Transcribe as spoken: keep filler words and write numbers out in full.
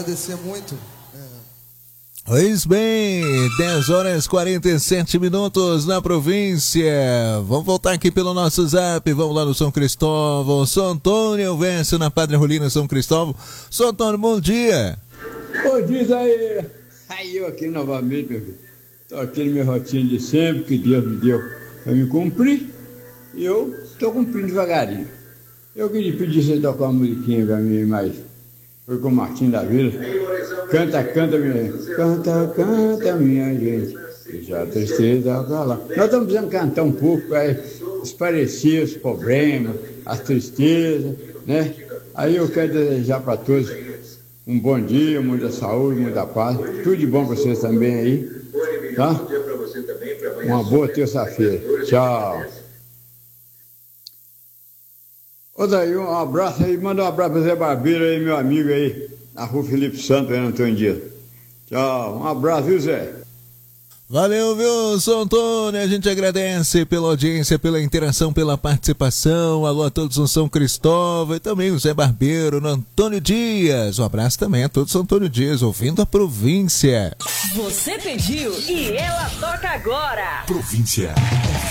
agradecer muito. Pois bem, dez horas e quarenta e sete minutos na província. Vamos voltar aqui pelo nosso zap. Vamos lá no São Cristóvão. São Antônio Vencio na Padre Rolina, São Cristóvão. São Antônio, bom dia. Bom dia aí. Aí eu aqui novamente, meu filho. Estou aqui na minha rotina de sempre, que Deus me deu para me cumprir. E eu estou cumprindo devagarinho. Eu queria pedir você tocar uma musiquinha para mim, mas foi com o Martim da Vila. Canta, canta, minha gente. Canta, canta, minha gente. Deixa a tristeza pra lá. Nós estamos precisando cantar um pouco para esparecer os problemas, as tristezas, né? Aí eu quero desejar para todos um bom dia, muita saúde, muita paz. Tudo de bom para vocês também aí, tá? Uma boa terça-feira. Tchau. Ô daí, um abraço aí, manda um abraço para Zé Barbeiro aí, meu amigo aí, na rua Felipe Santos, aí no Antônio Dias. Tchau, um abraço, viu, Zé? Valeu, viu, São Antônio? A gente agradece pela audiência, pela interação, pela participação. Alô a todos no São Cristóvão e também o Zé Barbeiro, no Antônio Dias. Um abraço também a todos no Antônio Dias, ouvindo a província. Você pediu e ela toca agora. Província.